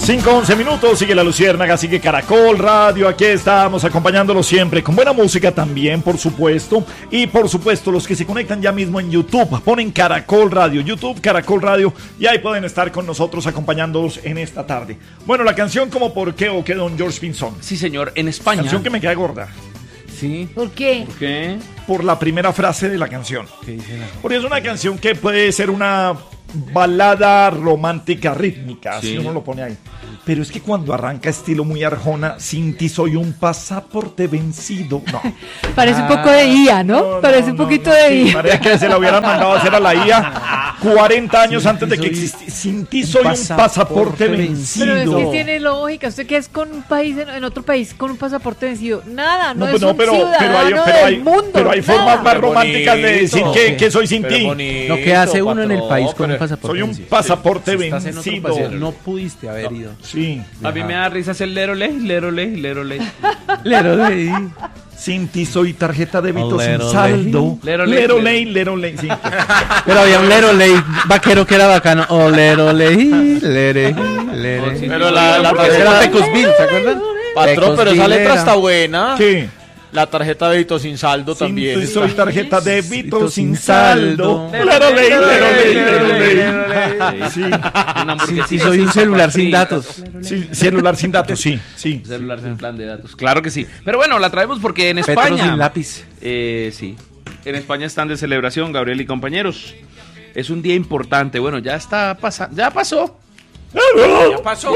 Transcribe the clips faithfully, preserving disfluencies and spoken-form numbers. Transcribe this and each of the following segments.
cinco once minutos, sigue La Luciérnaga, sigue Caracol Radio, aquí estamos acompañándolos siempre con buena música también, por supuesto, y por supuesto los que se conectan ya mismo en YouTube, ponen Caracol Radio, YouTube Caracol Radio, y ahí pueden estar con nosotros acompañándolos en esta tarde. Bueno, la canción como ¿Por qué o qué, don George Pinzón? Sí, señor, en España. Canción que me queda gorda. Sí. ¿Por qué? ¿Por qué? Por la primera frase de la canción. ¿Qué dice la... Porque es una canción que puede ser una balada romántica rítmica, Sí. si uno lo pone ahí. Pero es que cuando arranca estilo muy Arjona, sin ti soy un pasaporte vencido. No. Parece un poco de I A, ¿no? No, Parece no, un no, poquito no, de sí, I A. María, que se la hubieran mandado a hacer a la I A cuarenta años sí, antes de que existiera. Sin ti soy un pasaporte, pasaporte vencido. Pero es que tiene lógica. ¿Usted qué es con un país, en, en otro país, con un pasaporte vencido? Nada, no, No, es pues no, un pero, ciudadano pero hay, pero hay, del mundo. pero hay formas nada. más Pero románticas de decir bonito, que, que soy sin ti. Bonito, Lo que hace uno en el patrón, país con pero un pasaporte. Soy un vencido. pasaporte Si estás en otro vencido. país, no pudiste haber ido. Sí. A mí me da risa el lero ley, lero ley, lero ley. Lero ley. Sin ti soy tarjeta débito sin Lero saldo. ley. Lero ley, Lero lero. ley, lero ley. Sí. Pero había un lero ley vaquero que era bacano. Oh, lero ley, lere, lere. Sí, Pero la, la Era tarjeta, Pecosville, ¿se acuerdan? patrón, pero esa letra está buena. ¿Qué? La tarjeta de débito sin saldo Sin también. ti soy tarjeta débito Sin sin saldo. saldo. Lero ley, lero ley, lero ley. Sí. Una hamburguesita Sí, soy un sin celular papas sin fritas. datos. Sí, celular sin datos, sí, sí. Celular sin plan de datos. Claro que sí. Pero bueno, la traemos porque en Petro España. sin lápiz. Eh, sí. En España están de celebración, Gabriel y compañeros. Es un día importante. Bueno, ya está pasando. Ya pasó. Ya pasó. O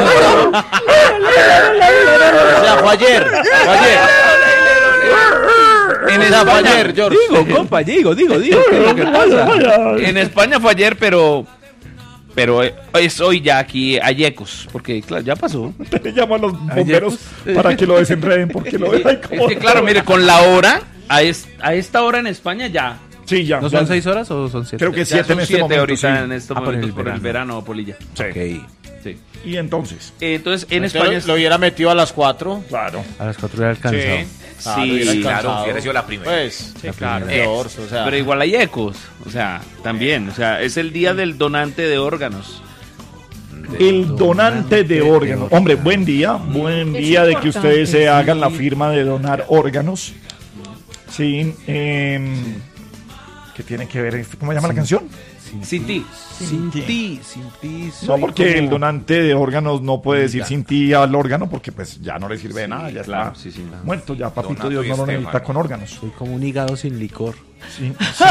sea, fue ayer. Fue ayer. En O sea, fue España, ayer, George. Digo, compa, digo, digo, digo. ¿Qué es lo que pasa? en España fue ayer, pero. Pero eh, es hoy ya aquí Ayecos. Porque, claro, ya pasó. Te llamo a los bomberos para que lo desenreden porque lo dejan como... Es que, claro, mire, con la hora, a, es- a esta hora en España ya. Sí, ya. ¿No ya. son seis horas o son siete? Creo que Ya siete son en este siete momento. ahorita sí. en estos Ah, por momentos el por el verano. verano, Polilla. Sí. Ok. Sí. Y entonces, Eh, Entonces, en Entonces, España. lo hubiera metido a las cuatro. claro. A las cuatro era alcanzado. Sí, hubiera claro, alcanzado. hubiera sido la primera. Pues, La claro, primera. George, o sea. Pero igual hay ecos, o sea, también, o sea, es el día del donante de órganos. El donante de órganos. Hombre, buen día, buen Es día de que importante, ustedes se sí. hagan la firma de donar órganos. Sí. Eh, ¿Qué tiene que ver? ¿Cómo se llama la canción? Sin ti. Sin ti, sin ti. No, soy porque como- el donante de órganos no puede decir sin ti al órgano porque pues ya no le sirve de nada, ya claro, está sí, sí. muerto, ya papito Donato Dios y no lo Estefano. necesita con órganos. Soy como un hígado sin licor. Sí, sí.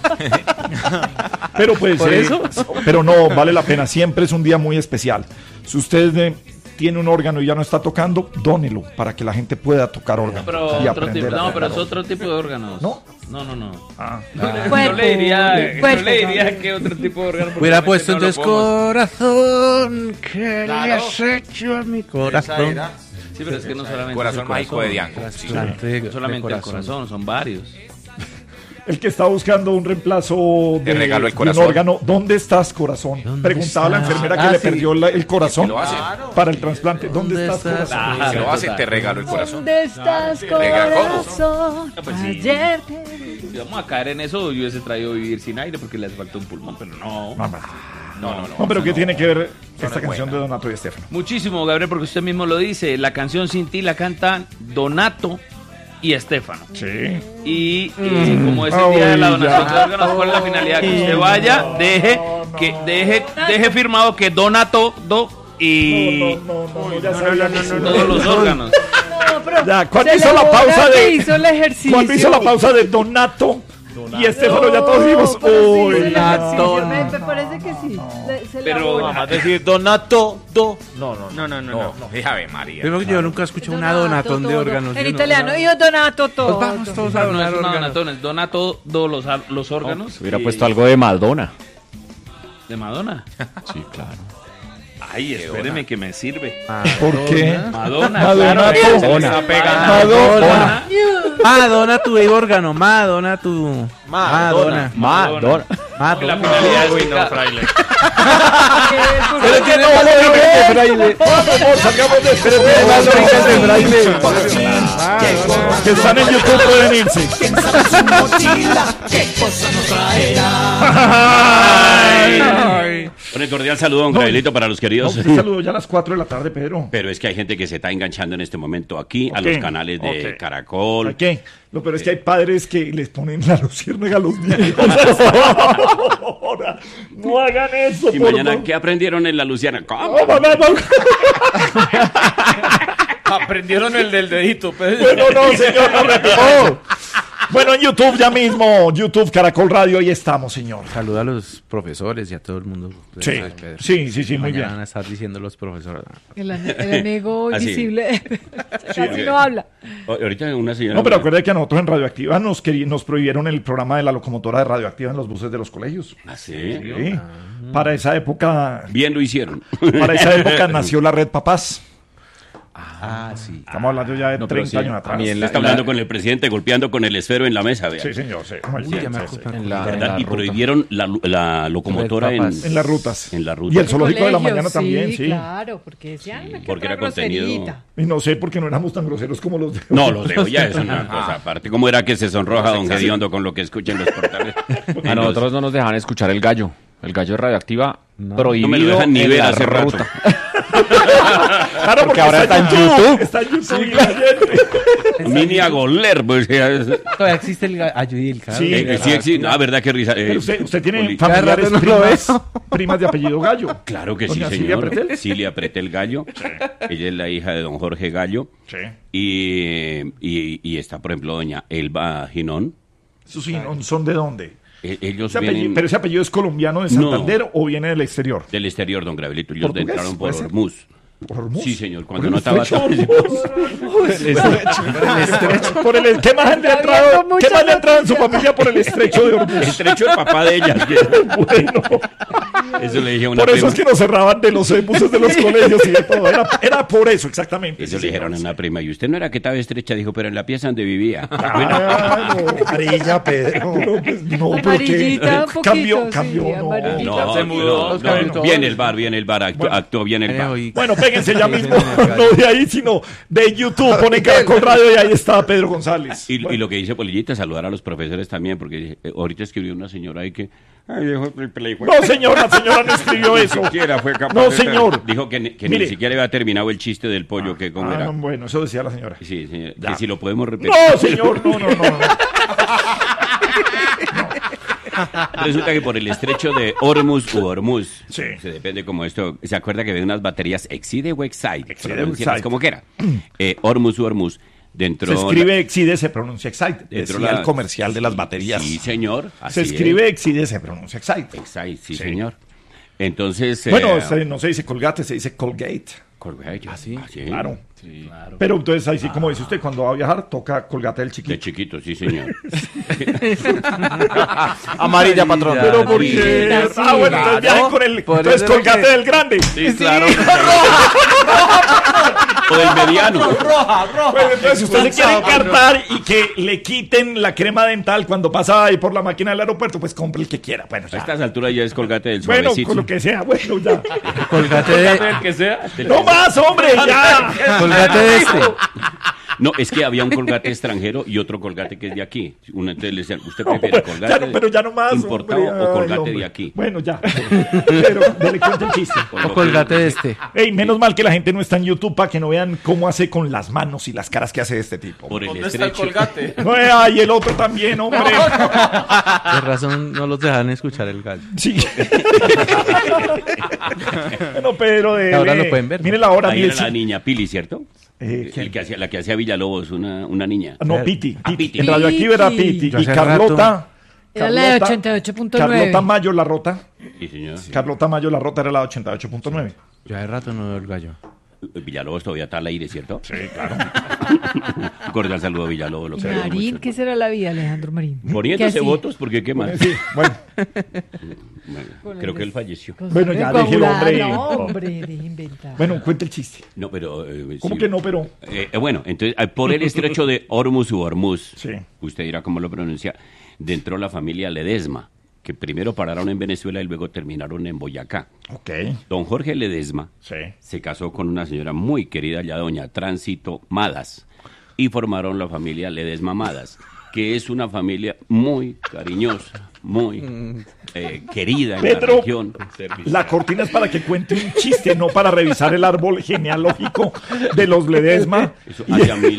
Pero pues, ¿Por eh, eso? pero no, vale la pena, siempre es un día muy especial. Si usted eh, tiene un órgano y ya no está tocando, dónelo para que la gente pueda tocar órganos Pero y otro aprender tipo, a no, pero tocar es otro tipo de órganos. ¿No? No, no, no. Ah. No le diría, no Cuerpo, le diría Gabriel. que otro tipo de órgano. porque Hubiera realmente puesto no lo entonces podemos- corazón, que le Claro. has hecho a mi Esa corazón. era. Sí, pero es que no solamente Corazón es el mágico de Diango. Sí. Trasplante de- No solamente de el corazón, son varios. El que está buscando un reemplazo de, Te regalo el de un corazón. órgano, ¿dónde estás, corazón? ¿Dónde Preguntaba la estás? enfermera que Ah, le sí. perdió la- el corazón Que lo hace. para el trasplante. ¿Dónde, ¿Dónde estás, estás? corazón? Ah, Si lo hace, total. te regalo el corazón. ¿Dónde estás, Venga, ¿cómo? corazón? Ah, pues sí. Ayer te vi. Si vamos a caer en eso, yo hubiese traído Vivir sin aire porque le hace falta un pulmón, pero no. No, no. No, no, no. No, pero ¿qué tiene que ver esta es canción buena. de Donato y Estefano? Muchísimo, Gabriel, porque usted mismo lo dice. La canción Sin ti la cantan Donato y Estefano. Sí. Y eh, como es el día de la Ay, donación ya. de órganos, ¿cuál es la finalidad? Que usted vaya, deje, que deje, deje firmado que Donato do y No, no, no, no, ya sabía que sí. todos los órganos. No, pero Ya, ¿cuándo se hizo le la borra pausa que de- hizo el ejercicio. Cuando hizo la pausa de Donato y Estefano, ya todos dijimos, pero sí hizo uy, el ejercicio. Donato. Me, me parece que sí. Le- se Pero- la borra. Vamos a decir Donato, do. No, no, no. No, no, no, No, no. no, déjame, María. Primero que yo nunca escuché una Donato, donatón de todo. órganos. En yo no- italiano, yo donato todo. Pues vamos todos a No, donar es una órganos. donatón, es Donato do los, los órganos. Hubiera y- puesto algo de Madonna. de Madonna. Sí, claro. Ay, espéreme que me sirve. ¿por qué? Madonna, Madonna, claro. Madonna. Se le está pegando. Madonna. Madonna tu órgano, Madonna tu. Madonna. Madonna. Y la Madonna. finalidad es Uy, que no, ca- fraile. Pero tiene más lógica que braille. Vamos, amor, salgamos de este. Las orejas de braille. Que están en YouTube pueden irse. Ay. Un cordial saludo, don Gabrielito, para los No, queridos. usted saludó ya a las cuatro de la tarde, Pedro. Pero es que hay gente que se está enganchando en este momento aquí a Ok, los canales de ok. Caracol. ¿Por qué? Lo peor es que hay padres que les ponen la luciérnaga a los niños. Ahora, no hagan eso. Y por mañana, favor. ¿qué aprendieron en la Luciana? ¿Cómo? No, mamá, no. Aprendieron el del dedito. pues. Bueno, no, señor, no repita eso. Bueno, en YouTube ya mismo, YouTube Caracol Radio, ahí estamos, señor. Saluda a los profesores y a todo el mundo. Sí, Gracias, Pedro. sí, sí, sí, muy Mañana bien. van a estar diciendo los profesores. El, ane- el amigo Así. invisible. Casi ok. no habla. O- Ahorita una señora... No, pero acuérdate que a nosotros en Radioactiva nos, queri- nos prohibieron el programa de la locomotora de Radioactiva en los buses de los colegios. ¿Ah, sí? Sí. Para esa época, Bien lo hicieron. para esa época nació la Red Papás. Ah, sí. Estamos hablando ya de No, pero treinta sí, años atrás. a mí en la- Está hablando con el presidente, golpeando con el esfero en la mesa, vea. Sí, señor, sí. Uy, ya me Sí, sí. acuerdo. En la, en ¿Verdad? la Y ruta. prohibieron la, lu- la locomotora en, Papas. En las rutas. en la ruta. Y el zoológico de la Colegios, mañana también, sí. Claro, porque decían que porque otra era contenido- groserita. Y no sé por qué no éramos tan groseros como los de No, los de hoy ya es una cosa aparte. ¿Cómo era que se sonroja don Gediondo con lo que escucha en los portales? A nosotros no nos dejaban escuchar el gallo. El gallo de Radioactiva prohibido No me lo dejan ni en ver la hace rato. ruta. Claro, porque ahora está en YouTube. Está en YouTube y la gente. Mini a goler, pues. ya es- Todavía existe el gallo y el carro. Sí, Eh, sí, existe. Ah, verdad que risa. eh, Pero usted, usted tiene Poli- familiares, Cada rato no lo primas, primas de apellido Gallo. Claro que Doña sí, Silvia señor. Pretel. Silvia Pretel Gallo. Ella es la hija de don Jorge Gallo. Sí. Y, y, y está, por ejemplo, doña Elba Ginón. ¿Sus hijos son de dónde? Eh, Ellos Ese apellido- vienen ¿Pero ese apellido es colombiano de Santander o viene del exterior? del exterior, don Gravelito. Ellos ¿Portugués? entraron por ¿Puede ser? Hormuz. ¿Por Hormuz? Sí, señor. ¿Por Cuando el no estaba estrecho tan- Hormuz? Por el, ¿Qué más le ha entrado, viendo ¿qué muchas más le ha entrado en su noticias. familia por el estrecho de Hormuz? El estrecho del papá de ella. Bueno, Eso le dije a una por eso prima. es que nos cerraban de los buses de los colegios y de todo. Era, era por eso, exactamente. Eso sí, le dijeron a señor. una prima. Y usted no era que estaba estrecha, dijo, pero en la pieza donde vivía. Claro. Amarilla, Pedro. Pero, pues, no, pero Amarillita que un poquito, cambió, sí, cambió, no. amarillita. No, Se mudó. no, no, viene el bar, viene el bar, actu- actuó bien el Eh, bar. hoy- Bueno, péguense ya Sí, mismo, señor, no de ahí, sino de YouTube, pone Caracol Radio y ahí está Pedro González. Y, Bueno, y lo que dice Polillita, saludar a los profesores también, porque eh, ahorita escribió una señora ahí que... Ay, dejó el play, fue- no, señor, la señora no escribió Ni eso. siquiera fue capaz No, de- señor. Dijo que, ni- que Mire. ni siquiera había terminado el chiste del pollo, que cómo Ah, era. no, bueno, eso decía la señora. Sí, señor, Ya. que si lo podemos repetir. No, señor, no, no, no. no. Resulta que por el estrecho de Hormuz u Hormuz, Sí. se depende como esto, ¿se acuerda que había unas baterías Exide o Excite? Exide o Pronúncialas Excite. como quiera. Eh, Hormuz u Hormuz, dentro... Se escribe Exide, se pronuncia Excite. dentro Decía la- el comercial de las baterías. Sí, señor. Se así escribe Exide, se pronuncia Excite. es. Excite, sí, Sí. señor. Entonces... eh, Bueno, se- no se dice Colgate, se dice Colgate. Colgate, ¿Ah, sí? Claro. Pero entonces ahí sí, como dice usted, cuando va a viajar, toca Colgate del chiquito. De chiquito, sí, señor. Amarilla, patrón. Pero ¿por qué? Sí, Ah, bueno, entonces claro. viajen con el... Por Entonces eso es Colgate que- del grande. Sí, claro. O del mediano. Bueno, entonces si usted se quiere encartar y que le quiten la crema dental cuando pasa ahí por la máquina del aeropuerto, pues compre el que quiera. Bueno, A ya. estas alturas ya es Colgate del Bueno, suavecito. con lo que sea, bueno, ya. Colgate de, El que sea. ¡No más, hombre! ¡Ya! colgate de este. No, es que había un Colgate extranjero y otro Colgate que es de aquí. Uno, entonces le decían, ¿usted prefiere Ya Colgate no, pero ya no más, importado hombre. o Ay, Colgate hombre. de aquí? Bueno, ya. Pero dele cuenta el chiste. Con lo O que- colgate de este. Ey, menos mal que la gente no está en YouTube para que no vean cómo hace con las manos y las caras que hace este tipo. Por el ¿Dónde está el estrecho. colgate? No, eh, ay, el otro también, hombre. De razón no los dejan escuchar el gallo. Sí. Bueno, Pedro, de. Ahora lo pueden ver, ¿no? Mire la hora, Ahí mire. era la niña Pili, ¿cierto? Eh, El que hacía, la que hacía Villalobos, una, una niña. No, Piti. Ah, Piti. Piti. En Radioactiva era Piti. Yo Y hace Carlota. Era la de Carlota- ochenta y ocho punto nueve. Carlota Mayo La Rota. Sí, señor. Carlota Mayo La Rota era la de ochenta y ocho punto nueve. Yo hace rato no veo el gallo. Villalobos todavía está al aire, ¿cierto? Sí, claro. Un cordial saludo a Villalobos. Lo queremos Marín, mucho. ¿qué será la vida, Alejandro Marín? ¿Qué Poniéndose hacía? votos, porque qué más. Sí, bueno. Bueno, creo que él falleció. Cosas Bueno, ya, de deje el hombre. No, hombre, deje inventar. Bueno, cuente el chiste. No, pero... eh, ¿Cómo sí. que no, pero? Eh, eh, bueno, entonces, eh, por el estrecho de Hormuz u Hormuz, Sí. usted dirá cómo lo pronuncia, dentro de la familia Ledesma. que primero pararon en Venezuela y luego terminaron en Boyacá. Ok. Don Jorge Ledesma Sí. se casó con una señora muy querida, ya doña Tránsito Madas, y formaron la familia Ledesma Madas, que es una familia muy cariñosa, muy eh, querida en Pedro, la región. La cortina es para que cuente un chiste, no para revisar el árbol genealógico de los Ledesma. Eso hacia mil,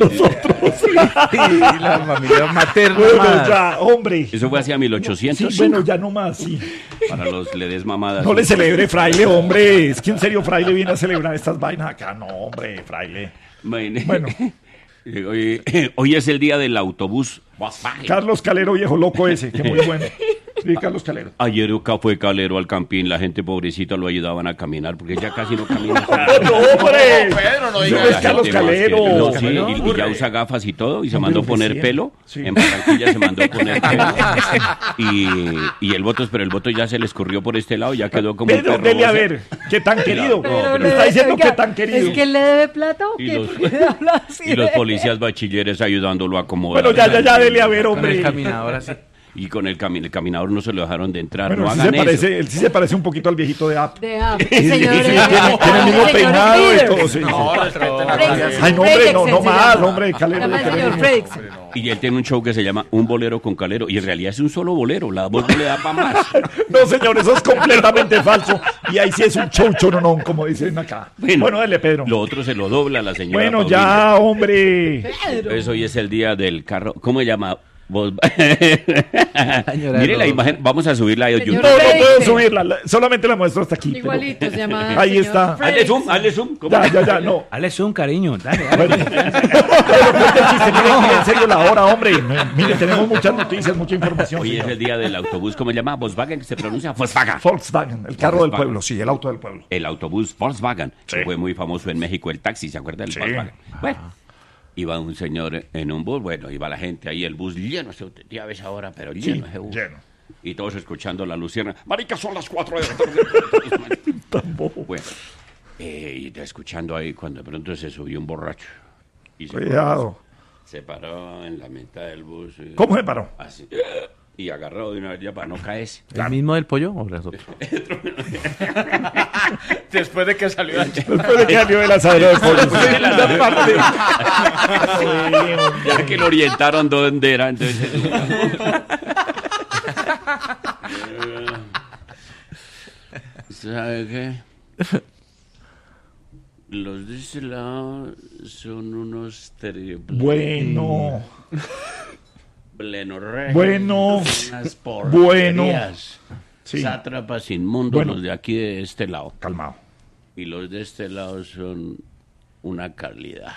Y la familia materna. Bueno, más. ya, hombre. eso fue hacia mil Sí, ochocientos bueno, ya no más, sí. para los Ledesma Madas. No le celebre, fraile, hombre. Es que en serio, fraile viene a celebrar estas vainas acá. No, hombre, fraile. Bueno, Bueno. hoy, hoy es el día del autobús Volkswagen. Carlos Calero, viejo loco ese, que muy bueno. Sí, Carlos Calero. Ayer acá fue Calero al campín, la gente pobrecita lo ayudaban a caminar, porque ya casi no camina. ¡No, hombre! Pedro, no No, digas es La Carlos gente más Calero. que- no, sí, Calero. y, y ya usa gafas y todo, y se No, mandó pero poner recién. pelo. Sí. En Barranquilla se mandó poner pelo. Y, y el voto, pero el voto ya se le escurrió por este lado, ya quedó como un Pedro, perro. dele a o sea, ver. ¿Qué tan querido? Pero Me le- está diciendo oiga, que tan querido. ¿Es que le debe plata o Y qué? los- ¿Por qué habla así Y los de- policías bachilleres ayudándolo a acomodar. Bueno, ya, ya, ya, dele a ver, Con el hombre. caminador así. Y con el, cami- el caminador no se lo dejaron de entrar. Bueno, no él sí, hagan se eso. parece, él sí se parece un poquito al viejito de App. De ah, el Sí, señor sí, es- tiene, tiene el mismo señor peinado y Frederick. todo. Sí, sí. No, respeten a Frederick. Calero. Ay, no, hombre, no, Frederickson no se más, llama. hombre, Calero. Se llama le el señor queremos. Frederickson. Y él tiene un show que se llama Un bolero con Calero. Y en realidad es un solo bolero. La voz no le da para más. No, señor, eso es completamente falso. Y ahí sí es un show choronón, como dicen acá. Bueno, dele, Pedro. Lo otro se lo dobla la señora. Bueno, Paulina. ya, hombre. Entonces hoy es el día del carro. ¿Cómo se llama? Vos- Señora, Mire la no. imagen. Vamos a subirla a Señor YouTube. No, no puedo Frederickson. subirla. la- Solamente la muestro hasta aquí. pero- Igualito, se llama. Ahí señor está. Hazle Frederickson. zoom, hazle zoom. ¿Cómo? Ya, ya, ya, no. Dale zoom, cariño. Dale, dale. Bueno. Pero cuente el chiste, mire, mire, en serio la hora, hombre. Mire, tenemos muchas noticias, mucha información. Hoy es señor. el día del autobús. ¿Cómo se llama? Volkswagen, que se pronuncia Volkswagen. Volkswagen, el carro del Volkswagen. pueblo, sí, el auto del pueblo. El autobús Volkswagen. Sí. Que fue muy famoso en México, el taxi. ¿Se acuerda del Sí. Volkswagen? Bueno. Iba un señor en un bus, bueno, iba la gente ahí, el bus lleno, se- ya ves ahora, pero lleno ese bus. lleno. Y todos escuchando la lucierna. Marica, son las cuatro de la tarde. Tan bobo. Bueno, eh, y escuchando ahí, cuando de pronto se subió un borracho. Y se, Cuidado. se paró en la mitad del bus. y- ¿Cómo se paró? Así. Y agarró de una vez ya para no caerse. ¿El mismo del pollo o los otros? Después de que salió la chica. Después de que salió el asadero de pollo. Segunda parte. Ya que lo orientaron dónde era, entonces... ¿Sabe qué? Los de ese lado son unos triples. Bueno, Plenorregios, Bueno. unas Bueno. porquerías, sí, sátrapas inmundos Bueno. los de aquí de este lado. calmado. Y los de este lado son una calidad.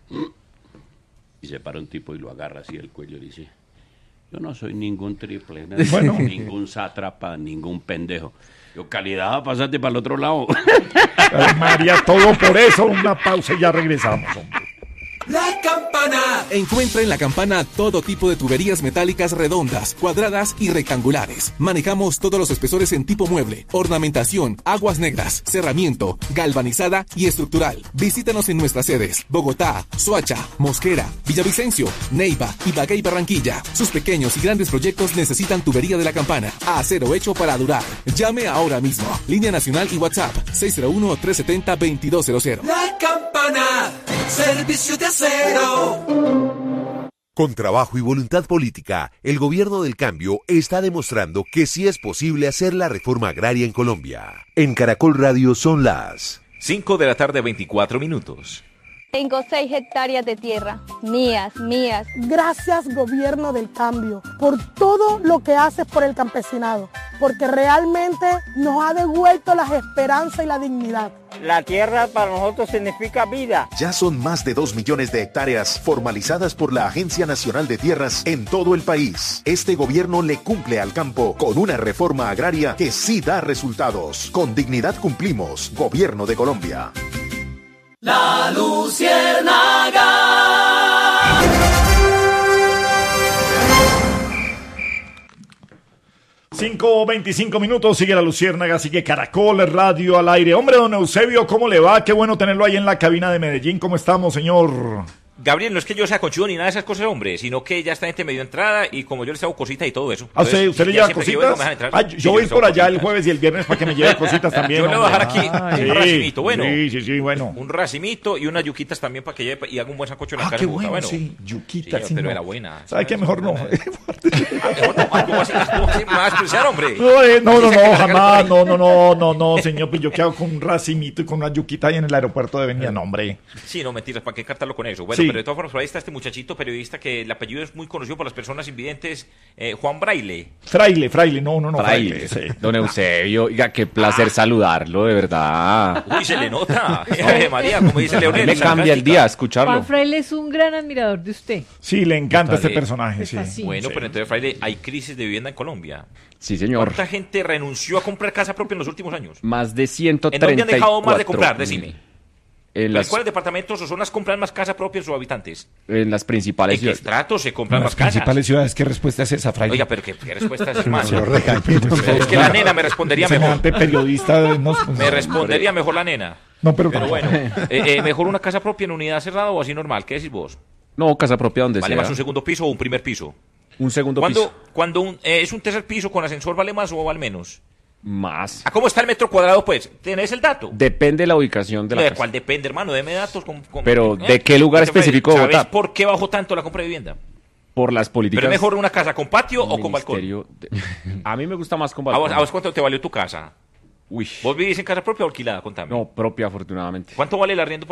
Y se para un tipo y lo agarra así el cuello y dice, yo no soy ningún triple, ¿no? Bueno. Ningún sátrapa, ningún pendejo. Yo, calidad, pásate para el otro lado. Ay, María, todo por eso. Una pausa y ya regresamos, hombre. La Campana. Encuentra en La Campana todo tipo de tuberías metálicas redondas, cuadradas y rectangulares. Manejamos todos los espesores en tipo mueble, ornamentación, aguas negras, cerramiento, galvanizada y estructural. Visítanos en nuestras sedes: Bogotá, Soacha, Mosquera, Villavicencio, Neiva, Ibagué y Barranquilla. Sus pequeños y grandes proyectos necesitan tubería de La Campana. Acero hecho para durar. Llame ahora mismo. Línea nacional y WhatsApp seis cero uno, tres siete cero, dos dos cero cero. La Campana, servicio de acero. Con trabajo y voluntad política, el gobierno del cambio está demostrando que sí es posible hacer la reforma agraria en Colombia. En Caracol Radio son las cinco de la tarde, veinticuatro minutos. Tengo seis hectáreas de tierra, mías, mías. Gracias, gobierno del cambio, por todo lo que haces por el campesinado, porque realmente nos ha devuelto las esperanzas y la dignidad. La tierra para nosotros significa vida. Ya son más de dos millones de hectáreas formalizadas por la Agencia Nacional de Tierras en todo el país. Este gobierno le cumple al campo con una reforma agraria que sí da resultados. Con dignidad cumplimos. Gobierno de Colombia. La Luciérnaga. cinco veinticinco minutos, sigue la Luciérnaga, sigue Caracol Radio al aire. Hombre, don Eusebio, ¿cómo le va? Qué bueno tenerlo ahí en la cabina de Medellín. ¿Cómo estamos, señor? Gabriel, no es que yo sea conchudo ni nada de esas cosas, hombre, sino que ya esta gente me dio entrada y como yo les hago cositas y todo eso. ¿A usted, usted le ya lleva siempre que yo vengo cositas? me dejan entrar. Ah, yo Sí, voy les por hago allá el cositas. jueves y el viernes para que me lleve cositas también. Yo le voy a dejar hombre. aquí Ay. un racimito, bueno. Sí, sí, sí, bueno. Un racimito y unas yuquitas también para que lleve y haga un buen sancocho en la Ah, casa. qué en Bogotá, bueno, sí, yuquitas. Sí, sí, pero no. era buena. ¿Sabe qué? Mejor no. ¿Cómo así? ¿Cómo así? ¿Me vas a despreciar, hombre? No, eh, no, no, Así sea que no, me sacan jamás, por ahí. no, no, no, no, no, señor, pues yo qué hago con un racimito y con una yuquita ahí en el aeropuerto de Venía, no, hombre. Sí, no, mentiras, ¿para qué cartarlo con eso? Bueno, Sí. pero de todas formas, por ahí está este muchachito periodista que el apellido es muy conocido por las personas invidentes, eh, Juan Braille. Fraile, fraile, no, no, no, Fraile. fraile, sí. Don Eusebio, oiga, qué placer saludarlo, de verdad. Uy, se le nota. Ay, María, como dice Leonel. Me cambia el día escucharlo. Juan Fraile es un gran admirador de usted. Sí, le encanta Total, este eh. personaje, sí. fascina. Bueno, Sí. pero entonces, Fraile, hay crisis de vivienda en Colombia. Sí, señor. ¿Cuánta gente renunció a comprar casa propia en los últimos años? Más de ciento ¿En treinta y dónde han dejado más de cuatro comprar? mil. Decime. En ¿En las, cuáles departamentos o zonas compran más casa propia en sus habitantes? en las principales ¿En qué ciudades. estratos se compran En más las casas? principales ciudades, ¿qué respuesta es esa, fraile? Oiga, pero ¿qué, qué respuesta es, hermano? No, regañe, por favor. Es que la nena me respondería mejor. Semejante periodista. No, Me respondería mejor la nena. No, pero, Pero bueno, eh, eh, mejor una casa propia en unidad cerrada o así normal. ¿Qué decís vos? No, casa propia donde ¿Vale sea. más un segundo piso o un primer piso? Un segundo ¿Cuándo, piso. cuando un, eh, es un tercer piso con ascensor vale más o vale menos? Más. ¿A cómo está el metro cuadrado, pues? ¿Tenés el dato? Depende de la ubicación de la ¿De casa. cuál depende, hermano? Deme datos. Con, con- Pero, ¿eh? ¿de qué lugar Entonces, específico de ¿sabes Bogotá? por qué bajó tanto la compra de vivienda? Por las políticas. ¿Pero es mejor una casa con patio o con balcón? Ministerio de- A mí me gusta más con ¿A balcón. vos, a vos cuánto te valió tu casa? Uy. ¿Vos vivís en casa propia o alquilada? Contame. No, propia, afortunadamente. ¿Cuánto vale el arriendo